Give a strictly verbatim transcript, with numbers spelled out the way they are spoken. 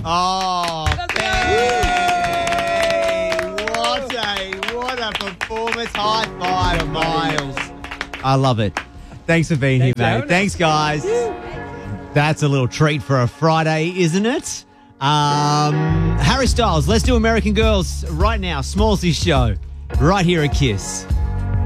Oh, hey, what a what a performance! High five, Miles. I love it. Thanks for being Thanks, here, mate. Aaron. Thanks, guys. That's a little treat for a Friday, isn't it? Um, Harry Styles, let's do American Girls right now. Smallsy's show, right here at Kiss.